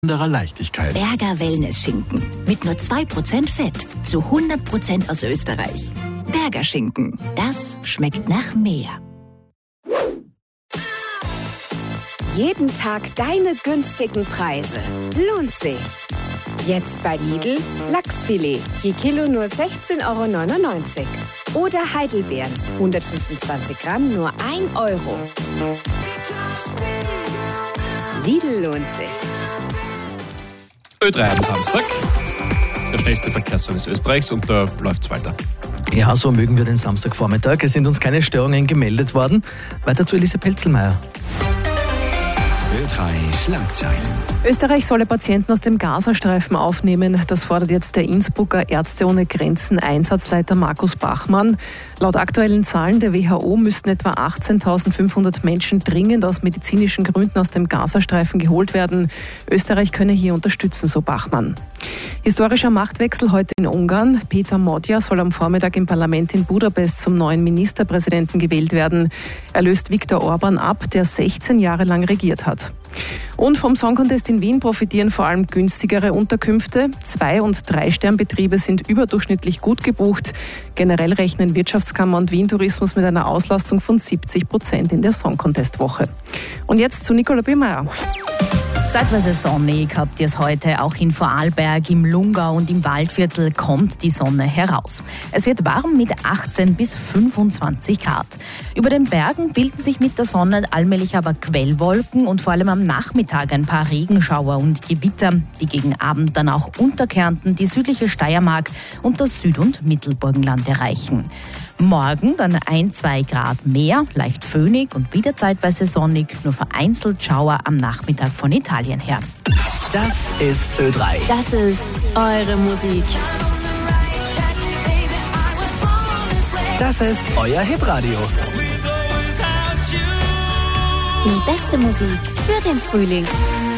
Leichtigkeit. Berger Wellness-Schinken. Mit nur 2% Fett. Zu 100% aus Österreich. Berger Schinken. Das schmeckt nach mehr. Jeden Tag deine günstigen Preise. Lohnt sich. Jetzt bei Lidl Lachsfilet. Je Kilo nur 16,99 €. Oder Heidelbeeren. 125 Gramm nur 1 €. Lidl lohnt sich. Ö3 am Samstag. Der schnellste Verkehrsservice Österreichs und da läuft's weiter. Ja, so mögen wir den Samstagvormittag. Es sind uns keine Störungen gemeldet worden. Weiter zu Elise Pelzelmeier. Ö3 Schlagzeilen. Österreich solle Patienten aus dem Gazastreifen aufnehmen. Das fordert jetzt der Innsbrucker Ärzte ohne Grenzen Einsatzleiter Markus Bachmann. Laut aktuellen Zahlen der WHO müssten etwa 18.500 Menschen dringend aus medizinischen Gründen aus dem Gazastreifen geholt werden. Österreich könne hier unterstützen, so Bachmann. Historischer Machtwechsel heute in Ungarn. Peter Modja soll am Vormittag im Parlament in Budapest zum neuen Ministerpräsidenten gewählt werden. Er löst Viktor Orban ab, der 16 Jahre lang regiert hat. Und vom Song Contest in Wien profitieren vor allem günstigere Unterkünfte. 2- und 3-Sternbetriebe sind überdurchschnittlich gut gebucht. Generell rechnen Wirtschaftskammer und Wien Tourismus mit einer Auslastung von 70% in der Song Contest Woche. Und jetzt zu Nicola Biermeier. Zeitweise sonnig habt ihr es heute. Auch in Vorarlberg, im Lungau und im Waldviertel kommt die Sonne heraus. Es wird warm mit 18 bis 25 Grad. Über den Bergen bilden sich mit der Sonne allmählich aber Quellwolken und vor allem am Nachmittag ein paar Regenschauer und Gewitter, die gegen Abend dann auch Unterkärnten, die südliche Steiermark und das Süd- und Mittelburgenland erreichen. Morgen dann 1-2 Grad mehr, leicht föhnig und wieder zeitweise sonnig, nur vereinzelt Schauer am Nachmittag von Italien her. Das ist Ö3. Das ist eure Musik. Das ist euer Hitradio. Die beste Musik für den Frühling.